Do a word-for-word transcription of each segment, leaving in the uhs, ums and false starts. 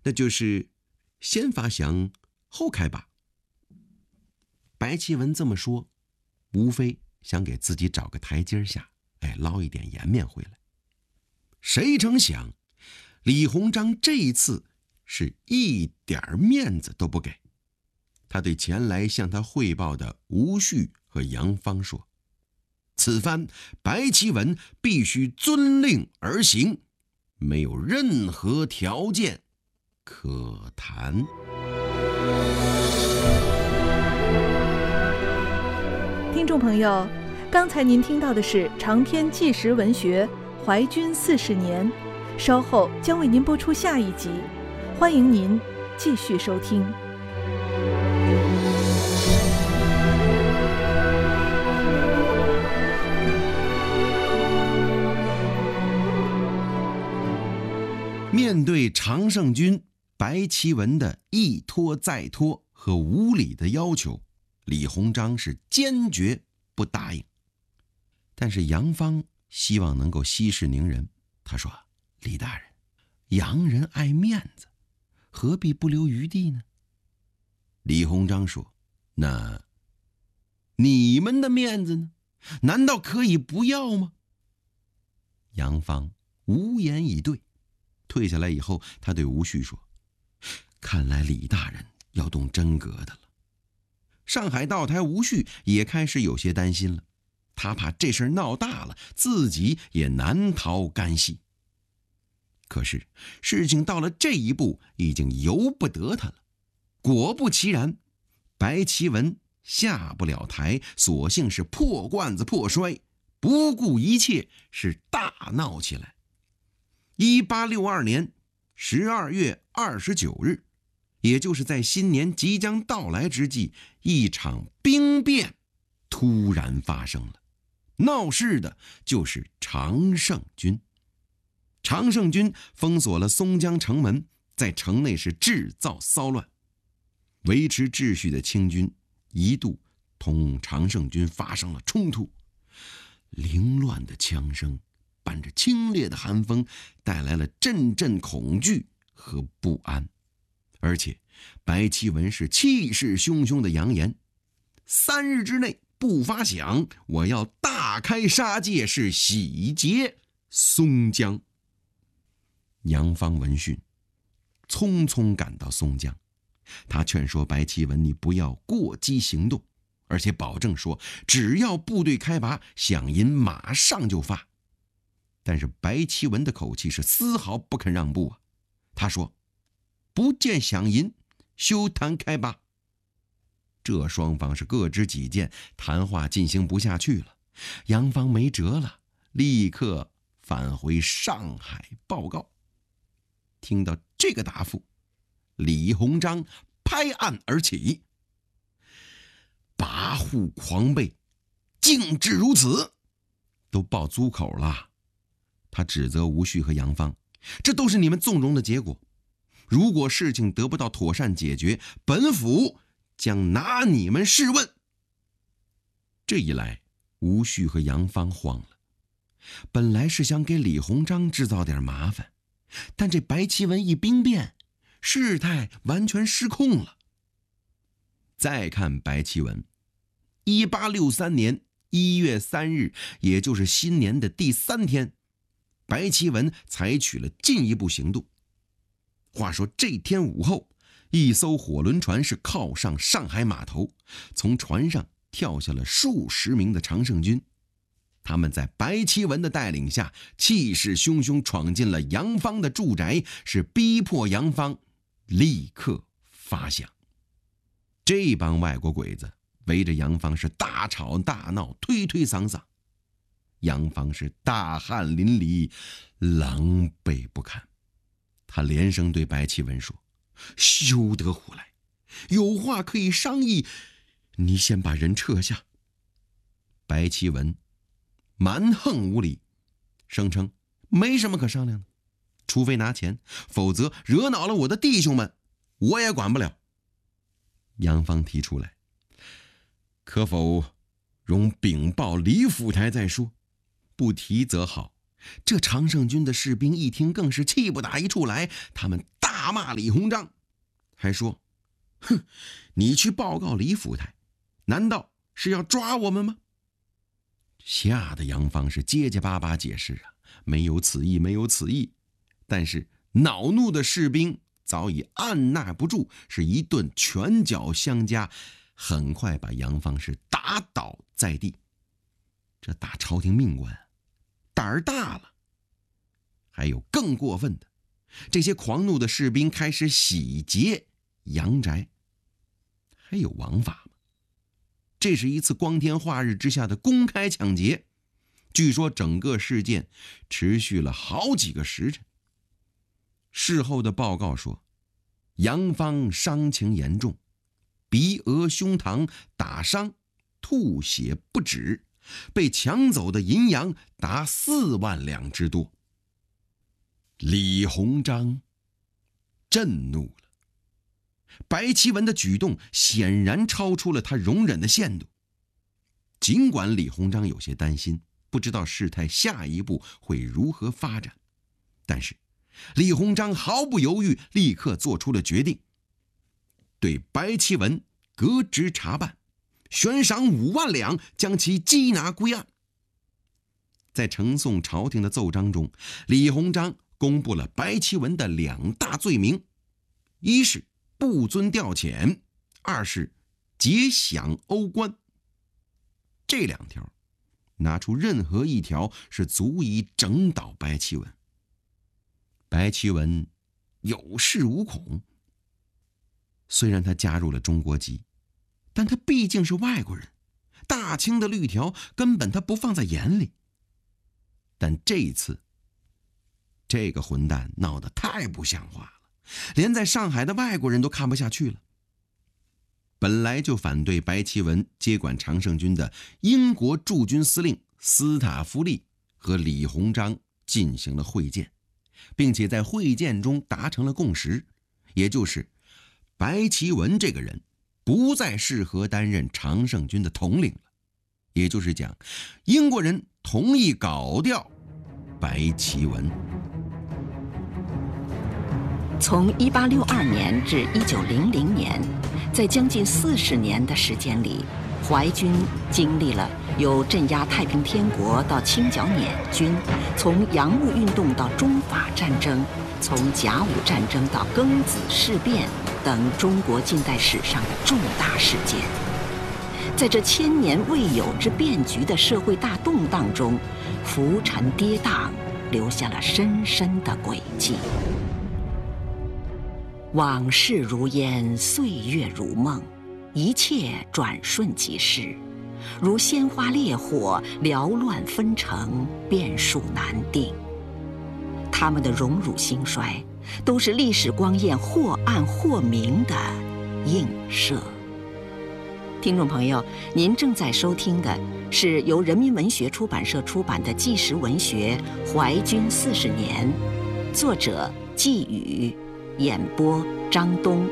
那就是先发祥后开拔。白奇文这么说，无非想给自己找个台阶下，哎，捞一点颜面回来。谁成想李鸿章这一次是一点面子都不给。他对前来向他汇报的吴旭和杨芳说，此番白奇文必须遵令而行，没有任何条件可谈。 听众朋友，刚才您听到的是长篇纪实文学《淮军四十年》，稍后将为您播出下一集，欢迎您继续收听。 面对常胜军白奇文的一拖再拖和无理的要求，李鸿章是坚决不答应。但是杨芳希望能够息事宁人，他说，李大人，洋人爱面子，何必不留余地呢？李鸿章说，那你们的面子呢？难道可以不要吗？杨芳无言以对。退下来以后，他对吴旭说，看来李大人要动真格的了。上海道台吴旭也开始有些担心了，他怕这事闹大了，自己也难逃干系。可是事情到了这一步，已经由不得他了。果不其然，白奇文下不了台，索性是破罐子破摔，不顾一切是大闹起来。一八六二年十二月二十九日，也就是在新年即将到来之际，一场兵变突然发生了。闹事的就是常胜军。常胜军封锁了松江城门，在城内是制造骚乱。维持秩序的清军一度同常胜军发生了冲突，凌乱的枪声伴着清冽的寒风，带来了阵阵恐惧和不安。而且白奇文是气势汹汹的扬言，三日之内不发饷，我要大开杀戒，是洗劫松江。杨芳闻讯匆匆赶到松江，他劝说白奇文，你不要过激行动，而且保证说，只要部队开拔，饷银马上就发。但是白奇文的口气是丝毫不肯让步啊！他说，不见饷银，休谈开拔。这双方是各执己见，谈话进行不下去了。杨芳没辙了，立刻返回上海报告。听到这个答复，李鸿章拍案而起，跋扈狂悖，竟至如此，都爆粗口了。他指责吴旭和杨芳，这都是你们纵容的结果。如果事情得不到妥善解决，本府将拿你们试问。这一来，吴旭和杨芳慌了。本来是想给李鸿章制造点麻烦，但这白奇文一兵变，事态完全失控了。再看白奇文，一八六三年一月三日，也就是新年的第三天，白奇文采取了进一步行动。话说这天午后，一艘火轮船是靠上上海码头，从船上跳下了数十名的常胜军。他们在白奇文的带领下，气势汹汹闯进了杨芳的住宅，是逼迫杨芳立刻发饷。这帮外国鬼子围着杨芳是大吵大闹，推推搡搡。杨芳是大汗淋漓，狼狈不堪。他连声对白奇文说，休得胡来，有话可以商议，你先把人撤下。白奇文蛮横无理，声称没什么可商量的，除非拿钱，否则惹恼了我的弟兄们，我也管不了。杨芳提出来，可否容禀报李府台再说，不提则好， 这常胜军的士兵一听更是气不打一处来，他们大骂李鸿章，还说：哼，你去报告李府台，难道是要抓我们吗？吓得杨芳是结结巴巴解释啊，没有此意，没有此意。但是恼怒的士兵早已按捺不住，是一顿拳脚相加，很快把杨芳是打倒在地。这大朝廷命官胆儿大了。还有更过分的，这些狂怒的士兵开始洗劫阳宅。还有王法吗？这是一次光天化日之下的公开抢劫，据说整个事件持续了好几个时辰。事后的报告说，杨芳伤情严重，鼻额胸膛打伤，吐血不止，被抢走的银洋达四万两之多。李鸿章震怒了，白其文的举动显然超出了他容忍的限度。尽管李鸿章有些担心，不知道事态下一步会如何发展，但是李鸿章毫不犹豫，立刻做出了决定，对白其文革职查办，悬赏五万两，将其缉拿归案。在呈送朝廷的奏章中，李鸿章公布了白其文的两大罪名，一是不遵调遣，二是劫饷欧官。这两条拿出任何一条是足以整倒白其文。白其文有恃无恐，虽然他加入了中国籍，但他毕竟是外国人，大清的律条根本他不放在眼里。但这一次，这个混蛋闹得太不像话了，连在上海的外国人都看不下去了。本来就反对白其文接管常胜军的英国驻军司令斯塔夫利和李鸿章进行了会见，并且在会见中达成了共识，也就是白其文这个人不再适合担任常胜军的统领了。也就是讲，英国人同意搞掉白其文。 从一八六二年至一九零零年，在将近四十年的时间里，淮军经历了由镇压太平天国到清剿捻军，从洋务运动到中法战争，从甲午战争到庚子事变等中国近代史上的重大事件。在这千年未有之变局的社会大动荡中，浮沉跌宕，留下了深深的轨迹。往事如烟，岁月如梦，一切转瞬即逝，如鲜花烈火，缭乱纷呈，变数难定。他们的荣辱兴衰，都是历史光焰或暗或明的映射。听众朋友，您正在收听的是由人民文学出版社出版的纪实文学《淮军四十年》，作者季宇，演播张东。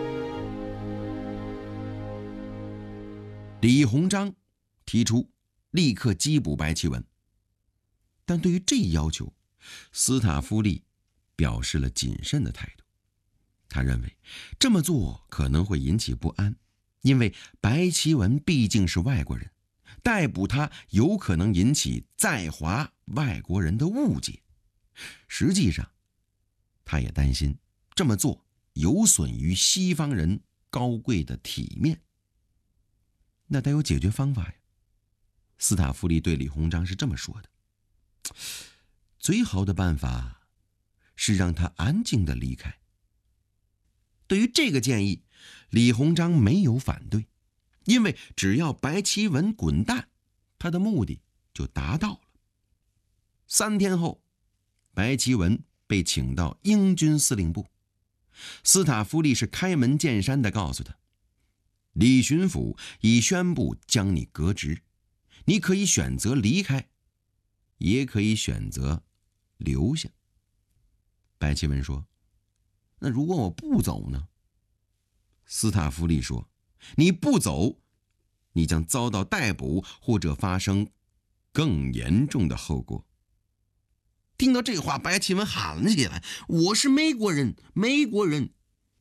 李鸿章提出立刻缉捕白其文，但对于这一要求，斯塔夫利表示了谨慎的态度。他认为这么做可能会引起不安，因为白其文毕竟是外国人，逮捕他有可能引起在华外国人的误解。实际上，他也担心这么做有损于西方人高贵的体面。那得有解决方法呀。斯塔夫利对李鸿章是这么说的：最好的办法是让他安静地离开。对于这个建议，李鸿章没有反对，因为只要白其文滚蛋，他的目的就达到了。三天后，白其文被请到英军司令部，斯塔夫利是开门见山地告诉他，李巡抚已宣布将你革职，你可以选择离开，也可以选择留下。白其文说，那如果我不走呢？斯塔夫利说，你不走，你将遭到逮捕或者发生更严重的后果。 听到这话，白启文喊了起来：“我是美国人，美国人，